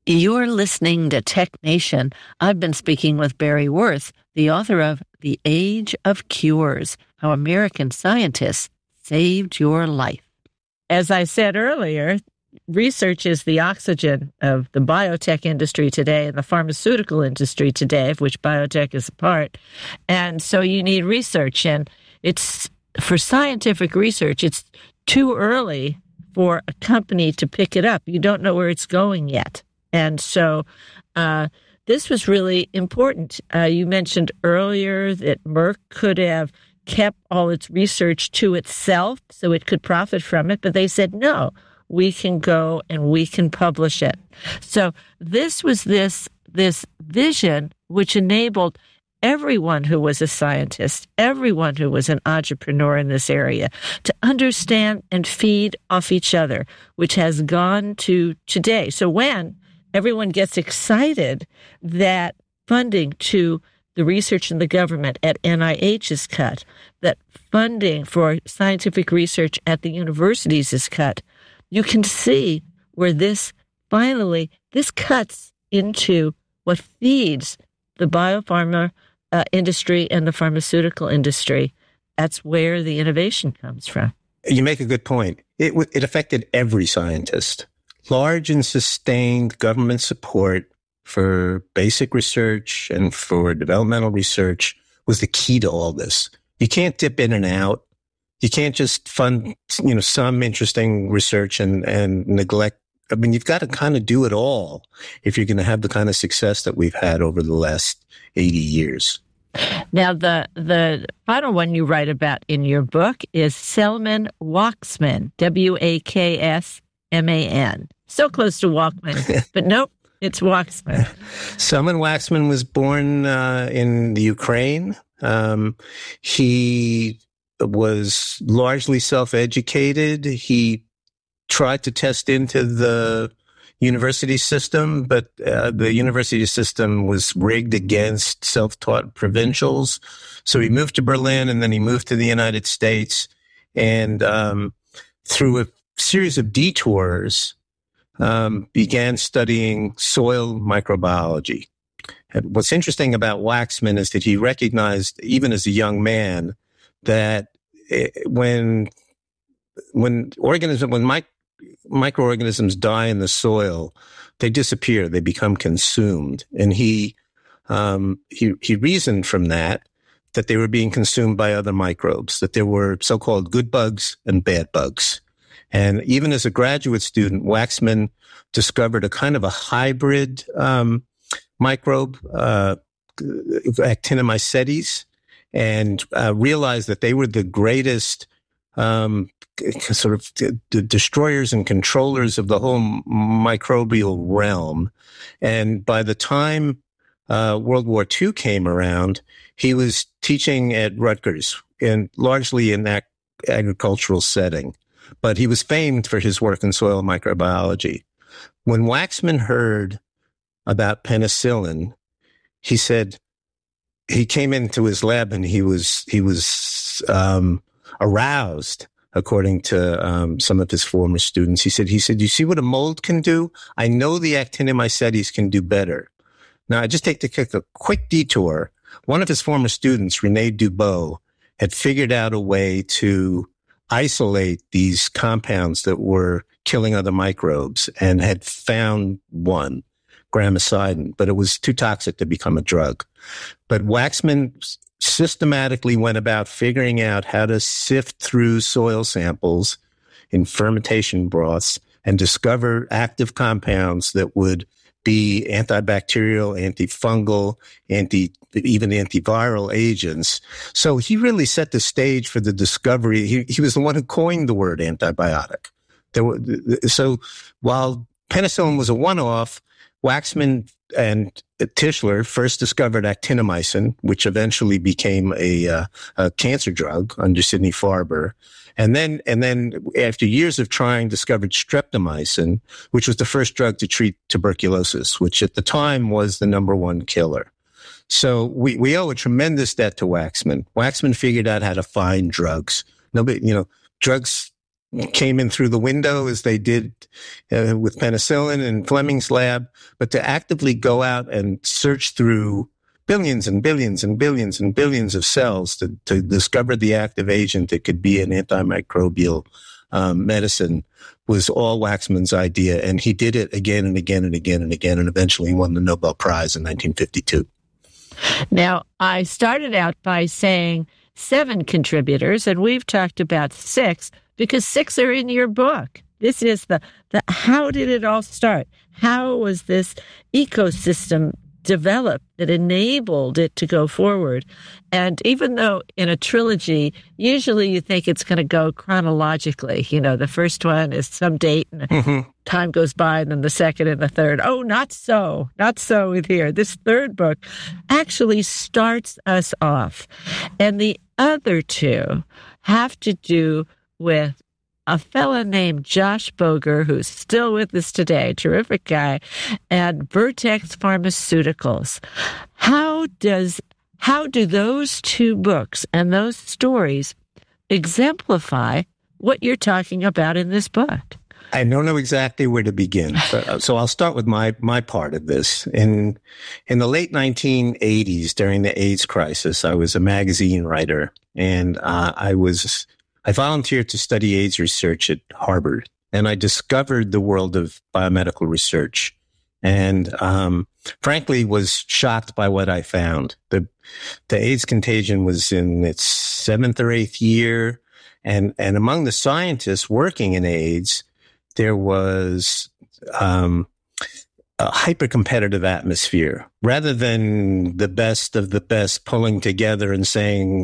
You're listening to Tech Nation. I've been speaking with Barry Worth, the author of The Age of Cures, How American Scientists Saved Your Life. As I said earlier, research is the oxygen of the biotech industry today and the pharmaceutical industry today, of which biotech is a part. And so you need research. And it's for scientific research, it's too early for a company to pick it up. You don't know where it's going yet. And so this was really important. You mentioned earlier that Merck could have kept all its research to itself so it could profit from it, but they said, no, we can go and we can publish it. So this was this vision which enabled everyone who was a scientist, everyone who was an entrepreneur in this area to understand and feed off each other, which has gone to today. So when everyone gets excited that funding to the research in the government at NIH is cut, that funding for scientific research at the universities is cut, you can see where this cuts into what feeds the biopharma industry and the pharmaceutical industry. That's where the innovation comes from. You make a good point. It affected every scientist. Large and sustained government support for basic research and for developmental research was the key to all this. You can't dip in and out. You can't just fund, some interesting research and neglect. I mean, you've got to kind of do it all if you're going to have the kind of success that we've had over the last 80 years. Now, the final one you write about in your book is Selman Waksman, Waksman. So close to Walkman, but nope, it's Waksman. Selman Waksman was born in the Ukraine. He was largely self-educated. He tried to test into the university system, but the university system was rigged against self-taught provincials. So he moved to Berlin, and then he moved to the United States. And through a series of detours, began studying soil microbiology. And what's interesting about Waksman is that he recognized, even as a young man, that when microorganisms die in the soil, they disappear, they become consumed. And he reasoned from that they were being consumed by other microbes, that there were so-called good bugs and bad bugs. And even as a graduate student, Waksman discovered a kind of a hybrid microbe, Actinomycetes, and realized that they were the greatest sort of destroyers and controllers of the whole microbial realm. And by the time World War II came around, he was teaching at Rutgers, largely in that agricultural setting. But he was famed for his work in soil microbiology. When Waksman heard about penicillin, he said he came into his lab and he was aroused, according to some of his former students. He said, you see what a mold can do? I know the Actinomycetes can do better. Now, I just take a quick detour. One of his former students, René Dubos, had figured out a way to isolate these compounds that were killing other microbes and had found one, gramicidin, but it was too toxic to become a drug. But Waksman systematically went about figuring out how to sift through soil samples in fermentation broths and discover active compounds that would be antibacterial, antifungal, even antiviral agents. So he really set the stage for the discovery. He was the one who coined the word antibiotic. So while penicillin was a one-off, Waksman and Tischler first discovered actinomycin, which eventually became a cancer drug under Sidney Farber. And then after years of trying, discovered streptomycin, which was the first drug to treat tuberculosis, which at the time was the number one killer. So we owe a tremendous debt to Waksman. Waksman figured out how to find drugs. Drugs came in through the window as they did with penicillin in Fleming's lab, but to actively go out and search through billions and billions and billions and billions of cells to discover the active agent that could be an antimicrobial medicine was all Waxman's idea. And he did it again and again and again and again, and eventually won the Nobel Prize in 1952. Now, I started out by saying 7 contributors, and we've talked about 6 because 6 are in your book. This is the how did it all start? How was this ecosystem developed that enabled it to go forward? And even though in a trilogy, usually you think it's going to go chronologically, the first one is some date and time goes by, and then the second and the third. Oh, not so with here. This third book actually starts us off. And the other 2 have to do with a fella named Josh Boger, who's still with us today, terrific guy, and Vertex Pharmaceuticals. How do those 2 books and those stories exemplify what you're talking about in this book? I don't know exactly where to begin, so I'll start with my part of this. In the late 1980s, during the AIDS crisis, I was a magazine writer, and I volunteered to study AIDS research at Harvard, and I discovered the world of biomedical research, and frankly was shocked by what I found. The AIDS contagion was in its 7th or 8th year, and among the scientists working in AIDS, there was a hyper-competitive atmosphere. Rather than the best of the best pulling together and saying,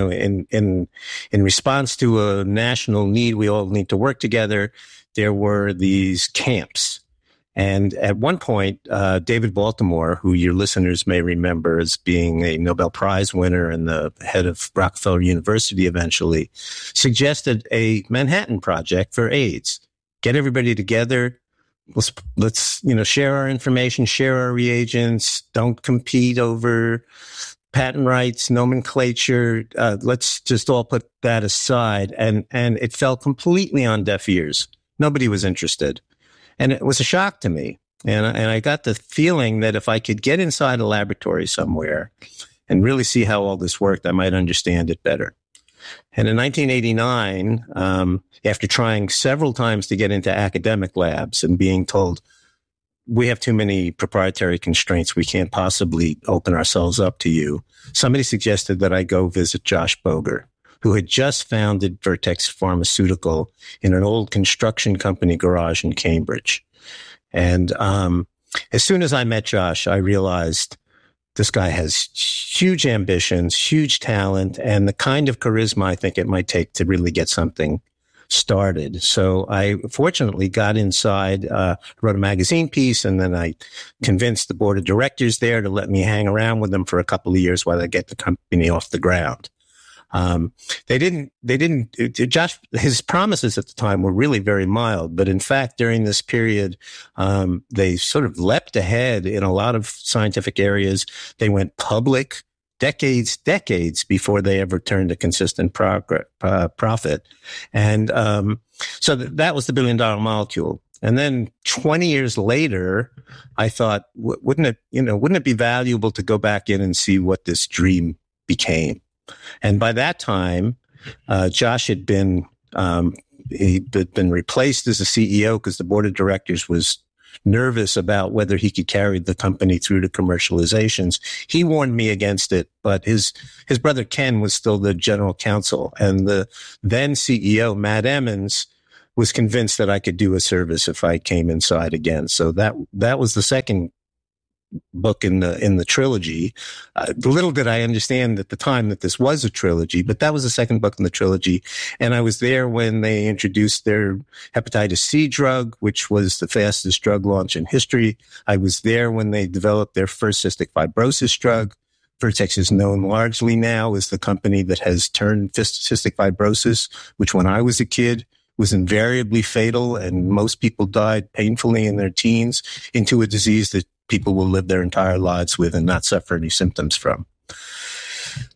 in response to a national need, we all need to work together, there were these camps. And at one point, David Baltimore, who your listeners may remember as being a Nobel Prize winner and the head of Rockefeller University eventually, suggested a Manhattan Project for AIDS. Get everybody together. Let's share our information, share our reagents. Don't compete over patent rights, nomenclature. Let's just all put that aside. And it fell completely on deaf ears. Nobody was interested, and it was a shock to me. And I got the feeling that if I could get inside a laboratory somewhere and really see how all this worked, I might understand it better. And in 1989, after trying several times to get into academic labs and being told, we have too many proprietary constraints, we can't possibly open ourselves up to you, somebody suggested that I go visit Josh Boger, who had just founded Vertex Pharmaceutical in an old construction company garage in Cambridge. And as soon as I met Josh, I realized this guy has huge ambitions, huge talent, and the kind of charisma I think it might take to really get something started. So I fortunately got inside, wrote a magazine piece, and then I convinced the board of directors there to let me hang around with them for a couple of years while I get the company off the ground. Josh, his promises at the time were really very mild, but in fact, during this period, they sort of leapt ahead in a lot of scientific areas. They went public decades before they ever turned a consistent profit. And, so that was the $1 billion molecule. And then 20 years later, I thought, wouldn't it be valuable to go back in and see what this dream became? And by that time, Josh had been replaced as a CEO because the board of directors was nervous about whether he could carry the company through to commercializations. He warned me against it, but his brother Ken was still the general counsel, and the then CEO Matt Emmons was convinced that I could do a service if I came inside again. So that was the second book in the trilogy. Little did I understand at the time that this was a trilogy, but that was the second book in the trilogy. And I was there when they introduced their hepatitis C drug, which was the fastest drug launch in history. I was there when they developed their first cystic fibrosis drug. Vertex is known largely now as the company that has turned cystic fibrosis, which when I was a kid was invariably fatal, and most people died painfully in their teens, into a disease that people will live their entire lives with and not suffer any symptoms from.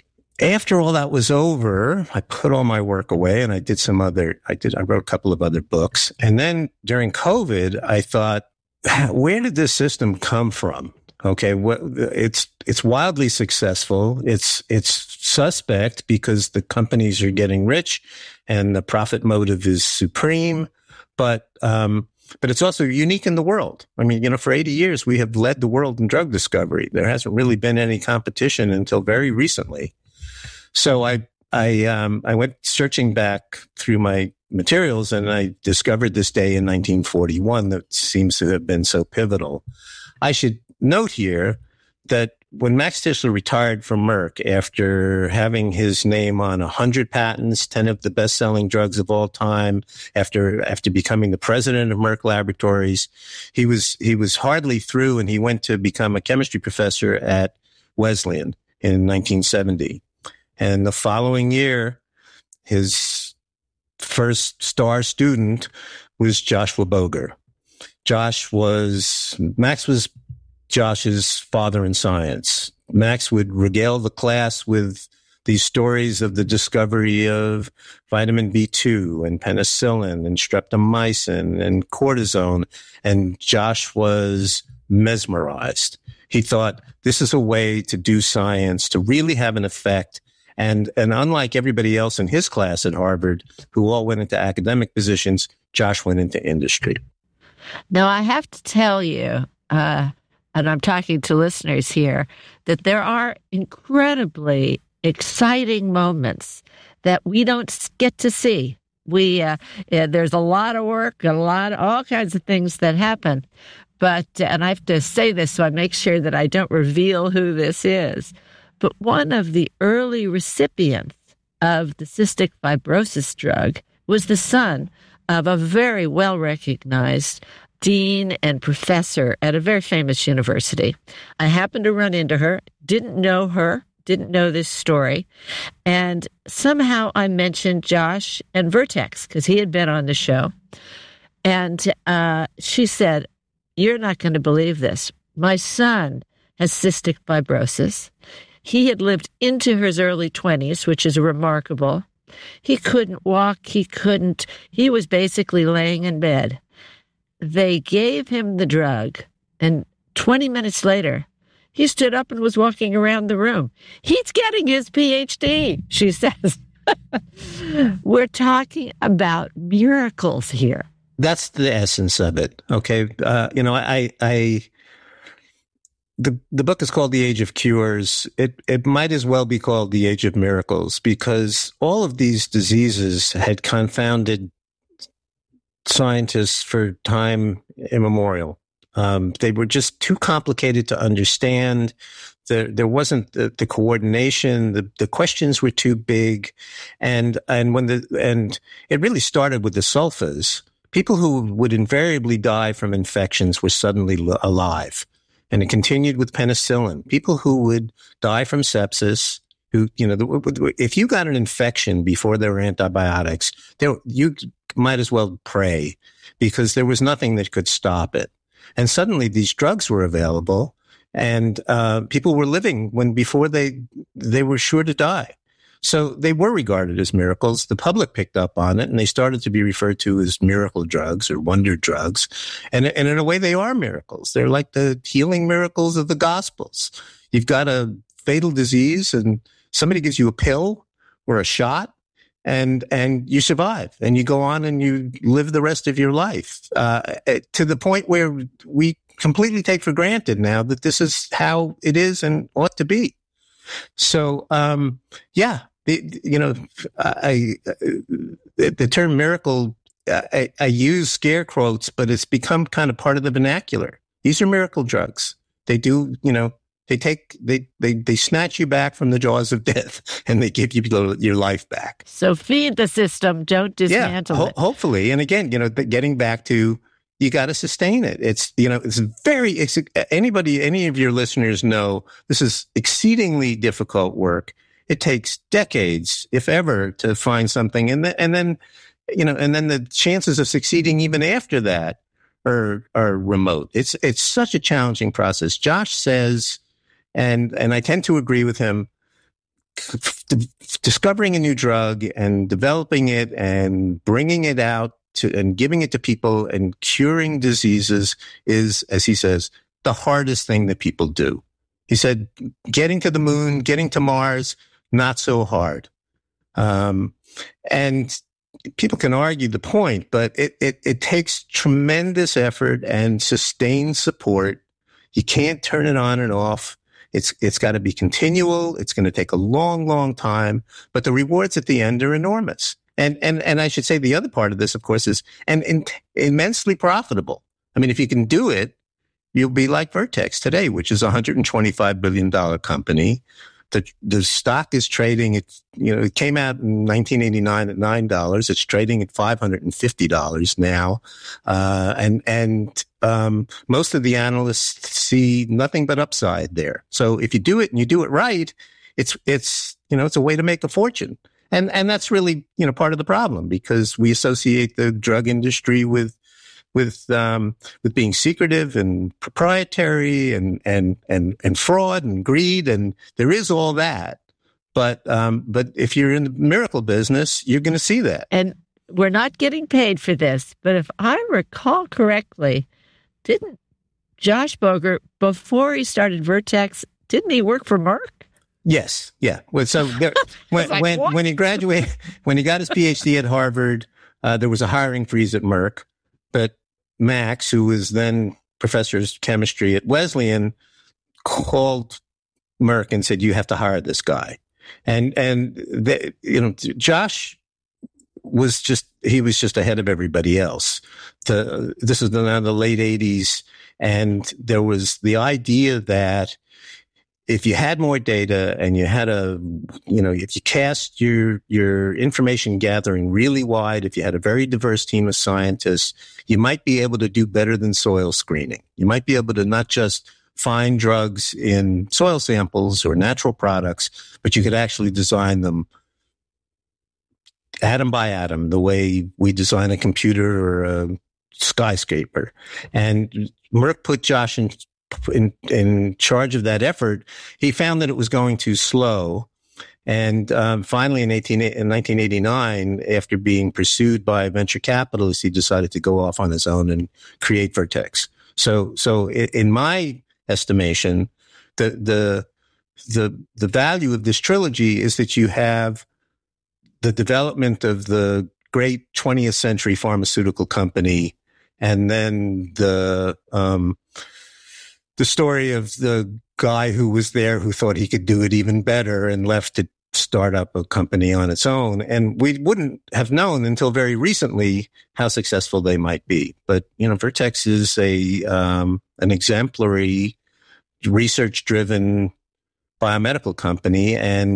after all that was over, I put all my work away and I wrote a couple of other books. And then during COVID, I thought, where did this system come from? Okay. It's wildly successful. It's suspect because the companies are getting rich and the profit motive is supreme. But it's also unique in the world. I mean, for 80 years, we have led the world in drug discovery. There hasn't really been any competition until very recently. So I went searching back through my materials and I discovered this day in 1941 that seems to have been so pivotal. I should note here that when Max Tishler retired from Merck after having his name on 100 patents, 10 of the best-selling drugs of all time, after becoming the president of Merck Laboratories, he was hardly through and he went to become a chemistry professor at Wesleyan in 1970. And the following year, his first star student was Joshua Boger. Max was Josh's father in science. Max would regale the class with these stories of the discovery of vitamin B2 and penicillin and streptomycin and cortisone. And Josh was mesmerized. He thought, this is a way to do science, to really have an effect. And unlike everybody else in his class at Harvard, who all went into academic positions, Josh went into industry. Now, I have to tell you, and I'm talking to listeners here, that there are incredibly exciting moments that we don't get to see. There's a lot of work, all kinds of things that happen. But, and I have to say this so I make sure that I don't reveal who this is, but one of the early recipients of the cystic fibrosis drug was the son of a very well-recognized dean and professor at a very famous university. I happened to run into her, didn't know this story, and somehow I mentioned Josh and Vertex because he had been on the show. And she said, "You're not going to believe this. My son has cystic fibrosis. He had lived into his early 20s, which is remarkable. He couldn't walk. He was basically laying in bed. They gave him the drug, and 20 minutes later, he stood up and was walking around the room. He's getting his PhD," she says. We're talking about miracles here. That's the essence of it. Okay. The book is called The Age of Cures. It might as well be called The Age of Miracles because all of these diseases had confounded scientists for time immemorial. They were just too complicated to understand. There wasn't the coordination. The questions were too big, and it really started with the sulfas. People who would invariably die from infections were suddenly alive. And it continued with penicillin. People who would die from sepsis, if you got an infection before there were antibiotics, you might as well pray because there was nothing that could stop it. And suddenly these drugs were available and people were living before they were sure to die. So they were regarded as miracles. The public picked up on it and they started to be referred to as miracle drugs or wonder drugs. And in a way, they are miracles. They're like the healing miracles of the Gospels. You've got a fatal disease and somebody gives you a pill or a shot and you survive and you go on and you live the rest of your life, to the point where we completely take for granted now that this is how it is and ought to be. So, the term miracle, I use scare quotes, but it's become kind of part of the vernacular. These are miracle drugs. They do, they snatch you back from the jaws of death and they give you your life back. So feed the system, don't dismantle it. Hopefully. And again, getting back to, you got to sustain it. Any of your listeners know this is exceedingly difficult work. It takes decades, if ever, to find something. And then the chances of succeeding even after that are remote. It's such a challenging process. Josh says, and I tend to agree with him, discovering a new drug and developing it and bringing it out and giving it to people and curing diseases is, as he says, the hardest thing that people do. He said, getting to the moon, getting to Mars, not so hard. And people can argue the point, but it takes tremendous effort and sustained support. You can't turn it on and off. It's got to be continual. It's going to take a long, long time, but the rewards at the end are enormous. And I should say the other part of this, of course, is immensely profitable. I mean, if you can do it, you'll be like Vertex today, which is a $125 billion company. The stock is trading at, it came out in 1989 at $9. It's trading at $550 now. And most of the analysts see nothing but upside there. So if you do it and you do it right, it's a way to make a fortune. And that's really, part of the problem, because we associate the drug industry with being secretive and proprietary and fraud and greed. And there is all that. But if you're in the miracle business, you're going to see that. And we're not getting paid for this. But if I recall correctly, didn't Josh Boger, before he started Vertex, didn't he work for Merck? Yes. Yeah. Well, so when he graduated, when he got his PhD at Harvard, there was a hiring freeze at Merck, but Max, who was then professor of chemistry at Wesleyan, called Merck and said, "You have to hire this guy." Josh was just ahead of everybody else. This was now the late 80s, and there was the idea that if you had more data and you had if you cast your information gathering really wide, if you had a very diverse team of scientists, you might be able to do better than soil screening. You might be able to not just find drugs in soil samples or natural products, but you could actually design them atom by atom, the way we design a computer or a skyscraper. And Merck put Josh in charge of that effort. He found that it was going too slow. And finally, in 1989, after being pursued by venture capitalists, he decided to go off on his own and create Vertex. So in my estimation, the value of this trilogy is that you have the development of the great 20th century pharmaceutical company, and then the story of the guy who was there who thought he could do it even better and left to start up a company on its own. And we wouldn't have known until very recently how successful they might be. But, Vertex is an exemplary, research-driven biomedical company, and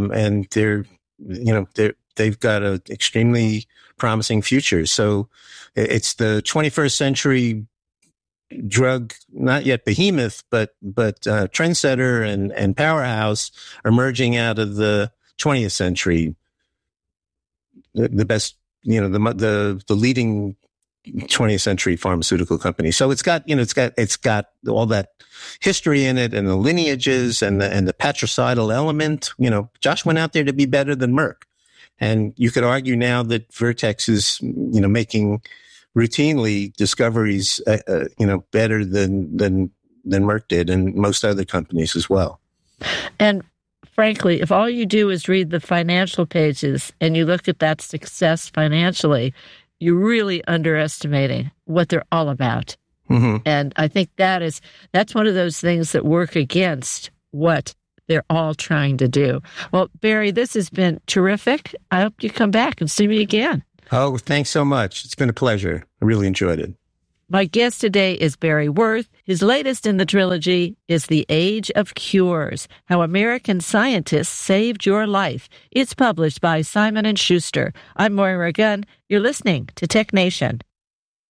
they've got an extremely promising future. So it's the 21st century drug, not yet behemoth, but trendsetter and powerhouse emerging out of the 20th century. The best, the leading 20th century pharmaceutical company. So it's got all that history in it, and the lineages and the patricidal element. Josh went out there to be better than Merck. And you could argue now that Vertex is, making routinely discoveries, better than Merck did, and most other companies as well. And frankly, if all you do is read the financial pages and you look at that success financially, you're really underestimating what they're all about. Mm-hmm. And I think that's one of those things that work against what they're all trying to do. Well, Barry, this has been terrific. I hope you come back and see me again. Oh, thanks so much. It's been a pleasure. I really enjoyed it. My guest today is Barry Worth. His latest in the trilogy is The Age of Cures, How American Scientists Saved Your Life. It's published by Simon & Schuster. I'm Moira Gunn. You're listening to Tech Nation.